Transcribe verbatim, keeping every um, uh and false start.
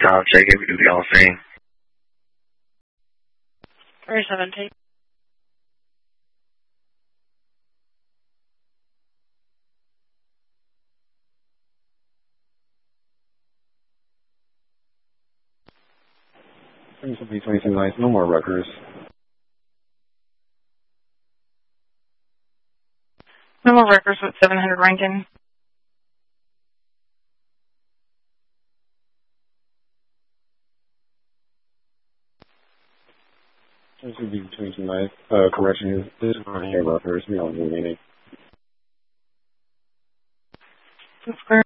Stop, check it, we do the all same. three seventeen. three seventeen, twenty-two nights, no more Rutgers. No more Rutgers with seven hundred Rankin. three seventeen, twenty-two nights, uh, correction, this is not here Rutgers, we don't do anything. Square